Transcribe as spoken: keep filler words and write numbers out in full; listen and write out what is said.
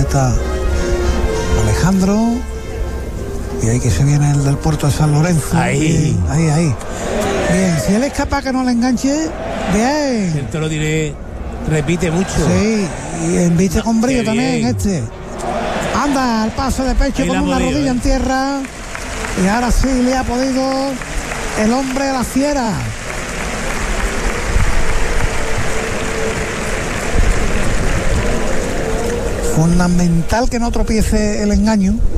completa Alejandro. Y ahí que se viene el del puerto de San Lorenzo. Ahí. Bien, ahí, ahí. Bien, si él es capaz que no le enganche, bien. El toro tiene, repite mucho. Sí, y embiste con brío Qué también bien. este. Anda al paso de pecho Ahí con la ha una podido, rodilla ¿eh? en tierra. Y ahora sí le ha podido el hombre de la fiera. Fundamental que no tropiece el engaño.